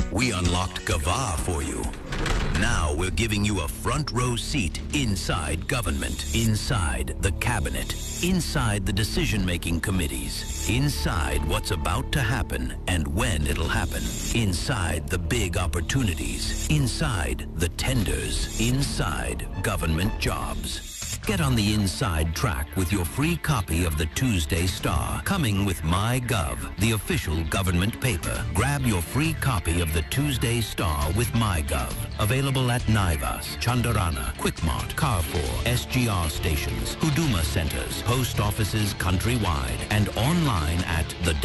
We unlocked Gava for you. Now we're giving you a front row seat inside government, inside the cabinet, inside the decision-making committees, inside what's about to happen and when it'll happen, inside the big opportunities, inside the tenders, inside government jobs. Get on the inside track with your free copy of the Tuesday Star, coming with MyGov, the official government paper. Grab your free copy of the Tuesday Star with MyGov. Available at Naivas, Chandarana, Quickmart, Carrefour, SGR stations, Huduma centers, post offices countrywide, and online at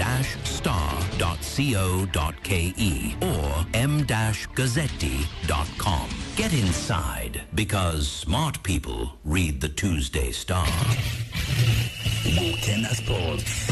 the-star.co.ke or m-gazzetti.com. Get inside, because smart people read the Tuesday Star. Mukena Sports.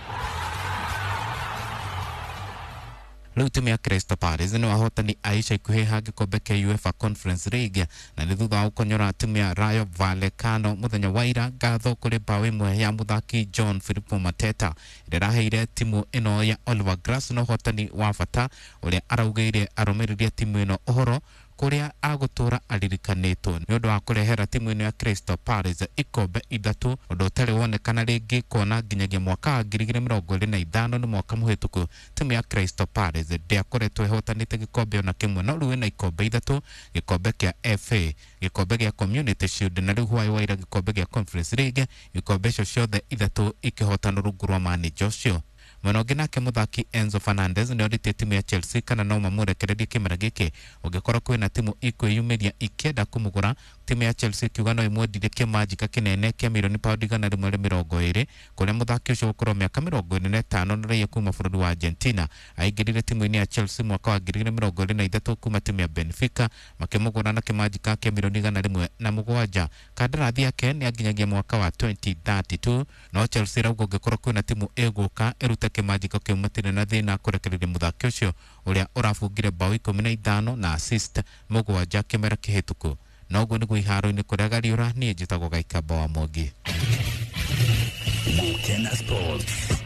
Lutumia Crystal Palace no ahotani Aisha kuheha gikombe kia UEFA Conference League na ni thutha wa ukonyora atumia Rayo Vallecano muthenya waira ngatho kuri bao imwe ya muthaki John Philip Mateta iraheire timu ino ya Oliver Glasgow no hotani wa bata uria araugeire arumiriria timu ino uhoro kuria agutura alirikanetwo ni undu wa kurehera timu ino ya Crystal Palace ikombe ithatu undu utari wonekana ringi kona nginyagia mwaka wa 2025 ni mwaka muhituku timu ya Crystal Palace ndiakoretwo ihotanite gikombe ona kimwe no riu ina ikombe ithatu gikombe kia FA gikombe gia Community Shield na riu hwai waira gikombe gia Conference League gikombe cio ciothe ithatu ikihotana rungu rwa manager ucio Mwenogi nake muthaki Enzo Fernandez ni orite timu ya Chelsea kana no mamurekererie kimera giki ugikora kwina timu ikwiyumiria ikenda kumugura timu ya Chelsea kiuga no imwendire kimajika kinene kia milioni paundi 120 kuria muthaki ucio ukoro miaka 25 na raia kuma bururi wa Argentina aingirire timu ya Chelsea mwaka wa 2023 kuma timu ya Benfica makimugura na kimajika kia milioni 107 kandarathi yake ni aginyagia mwaka wa 2032 no Chelsea raugo ugikora kwina timu eguka erute kimajika kiumatire na thina kurekereria muthaki ucio uria urafungire bao 15 na assist mugwanja kimera kihituku noguo niguo iharo-ini kuria Gariura nie njitagwo Gaikamba wa Mwangi. Mukena Sports.